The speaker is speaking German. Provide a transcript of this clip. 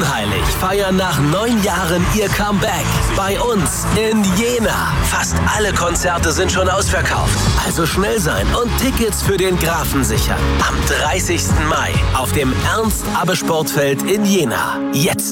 Unheilig feiern nach 9 Jahren ihr Comeback. Bei uns in Jena. Fast alle Konzerte sind schon ausverkauft. Also schnell sein und Tickets für den Grafen sichern. Am 30. Mai auf dem Ernst-Abbe-Sportfeld in Jena. Jetzt